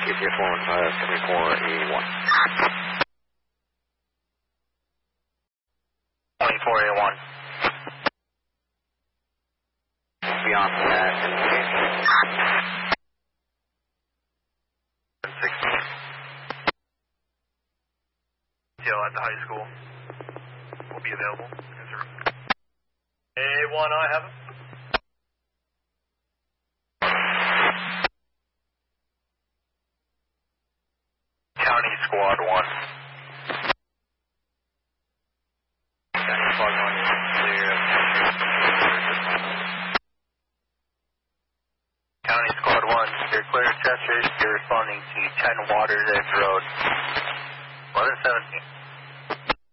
GPS 7481. 2481. Beyond that, indication. 16. Detail at the high school will be available. Yes, sir. A1, I have it. County Squad 1. County Squad 1 is clear. County Squad 1, you're clear of Chester. You're responding to 10 Waters Edge Road. 1117.